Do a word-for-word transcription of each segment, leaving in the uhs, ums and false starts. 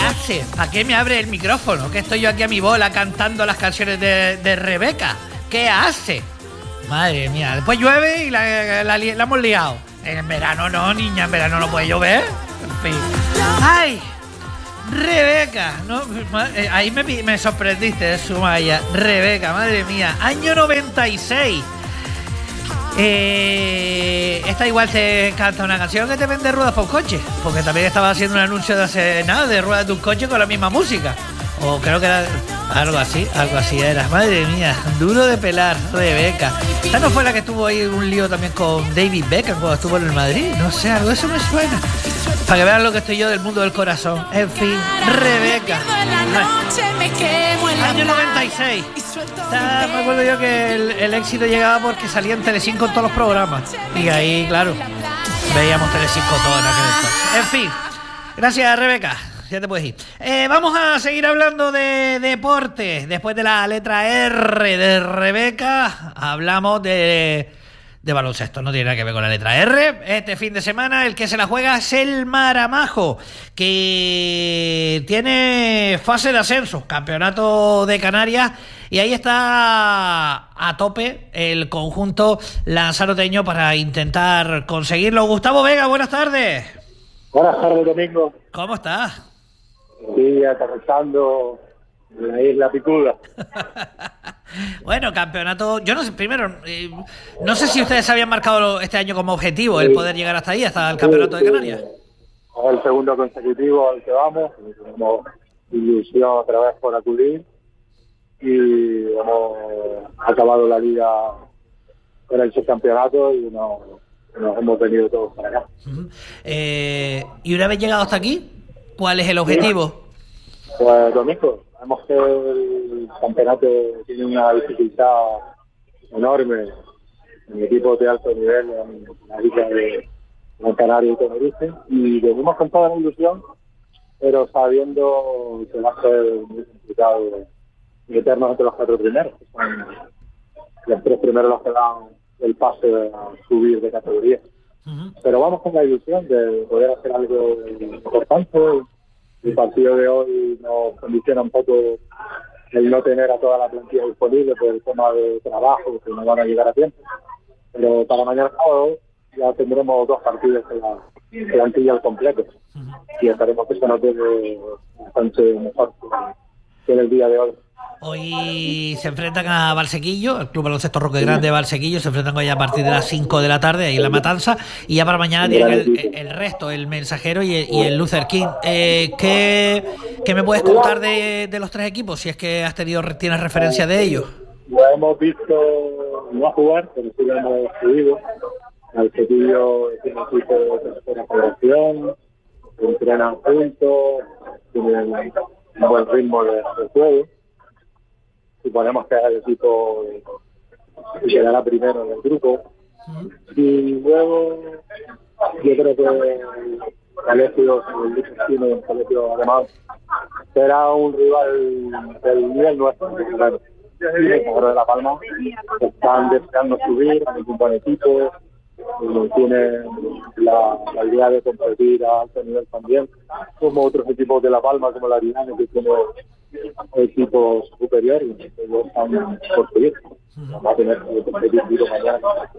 hace? ¿Para qué me abre el micrófono? Que estoy yo aquí a mi bola cantando las canciones de, de Rebeca. ¿Qué hace? Madre mía, después llueve y la, la, la, la hemos liado. En verano no, niña, en verano no puede llover. En fin. ¡Ay! Rebeca, ¿no? Ahí me, me sorprendiste, Sumaya. Rebeca, madre mía. Año noventa y seis. Eh, esta igual te canta una canción que te vende ruedas por coche. Porque también estaba haciendo un anuncio de hace nada de ruedas de un coche con la misma música. O creo que era algo así, algo así era. Madre mía, duro de pelar, Rebeca. ¿Esta no fue la que tuvo ahí un lío también con David Beckham cuando estuvo en el Madrid? No sé, algo de eso me suena. Para que vean lo que estoy yo del mundo del corazón. En fin, Rebeca. Año noventa y seis. Está, me acuerdo yo que el, el éxito llegaba porque salía en Telecinco en todos los programas. Y ahí, claro, veíamos Telecinco todo en aquel entonces. En fin, gracias, Rebeca. Ya te puedes ir. Eh, vamos a seguir hablando de deporte. Después de la letra R de Rebeca, hablamos de, de baloncesto. No tiene nada que ver con la letra R. Este fin de semana el que se la juega es el Maramajo, que tiene fase de ascenso, campeonato de Canarias, y ahí está a tope el conjunto lanzaroteño para intentar conseguirlo. Gustavo Vega, buenas tardes. Buenas tardes, Domingo. ¿Cómo estás? Sí, aterrizando en la isla Picuda. Bueno, campeonato. Yo no sé, primero, eh, no sé si ustedes habían marcado este año como objetivo el poder llegar hasta ahí, hasta el campeonato de Canarias. Es el segundo consecutivo al que vamos. Tenemos ilusión otra vez por acudir y hemos acabado la liga con el subcampeonato y nos, nos hemos venido todos para acá. Uh-huh. eh, y una vez llegado hasta aquí, ¿cuál es el objetivo? Pues, Domingo, vemos que el campeonato tiene una dificultad enorme en equipos de alto nivel en la liga de Gran Canaria y Tenerife, y venimos con toda la ilusión, pero sabiendo que va a ser muy complicado meternos entre los cuatro primeros, que son los tres primeros los que dan el pase a subir de categoría. Uh-huh. Pero vamos con la ilusión de poder hacer algo importante. El partido de hoy nos condiciona un poco el no tener a toda la plantilla disponible por el tema de trabajo, que no van a llegar a tiempo. Pero para mañana sábado ya tendremos dos partidos en la plantilla al completo. Uh-huh. Y esperemos que se nos dé bastante mejor que en el día de hoy. Hoy se enfrentan a Valsequillo, el Club Baloncesto Roque Grande de Valsequillo, se enfrentan hoy a partir de las cinco de la tarde ahí en La Matanza, y ya para mañana tienen el, el resto, el Mensajero y el, y el Luther King. Eh, ¿qué, ¿Qué me puedes contar de, de los tres equipos, si es que has tenido tienes referencia de ellos? Lo hemos visto no a jugar, pero sí lo hemos seguido. Valsequillo tiene un equipo de tercera federación, entrenan juntos, tienen un buen ritmo de, de juego. Suponemos que es el equipo que quedará primero en el grupo. Y luego yo creo que el colegio, el Liceo, el colegio alemán, será un rival del nivel nuestro. Bueno, el de La Palma están deseando subir, es un buen equipo, tiene la, la idea de competir a alto nivel también, como otros equipos de La Palma, como la Aridane, que tiene equipos superiores, ellos están por subir. Va a tener que competir mañana.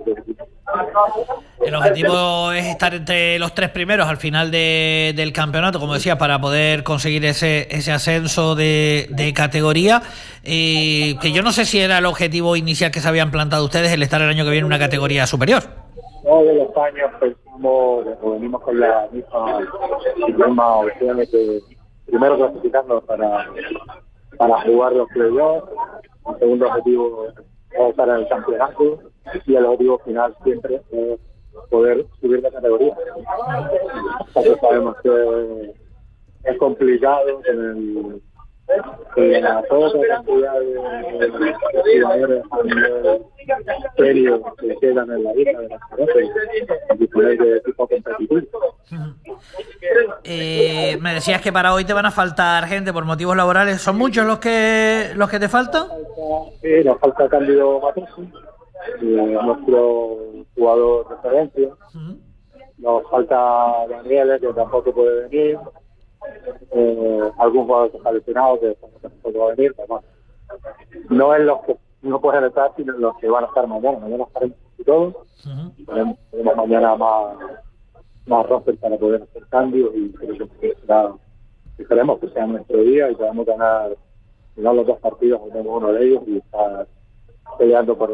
El objetivo es estar entre los tres primeros al final de, del campeonato, como decía, para poder conseguir ese ese ascenso de, de categoría, eh, que yo no sé si era el objetivo inicial que se habían plantado ustedes, el estar el año que viene en una categoría superior. Todos los años pensamos, venimos con la misma, misma opción de primero clasificarnos para, para jugar los playoffs. El segundo objetivo es estar en el campeonato y el objetivo final siempre es poder subir de categoría. Nosotros sabemos que es complicado en el que la poca cantidad de, de jugadores a nivel serio que quedan en la isla de las Canarias y disponer de equipo competitivo. Eh, me decías que para hoy te van a faltar gente por motivos laborales. ¿Son muchos los que los que te faltan? Sí, nos falta Cándido Matosi, nuestro jugador de referencia. Uh-huh. Nos falta Daniel, que tampoco puede venir. eh, algún jugador que está lesionado, que tampoco va a venir, pero bueno, no es los que no pueden estar, sino los que van a estar mañana. Mañana estaremos todos, uh-huh. tenemos, tenemos mañana más, más roster para poder hacer cambios y creo que será, esperemos que sea nuestro día y podamos ganar, ganar los dos partidos, tenemos uno de ellos y estar peleando por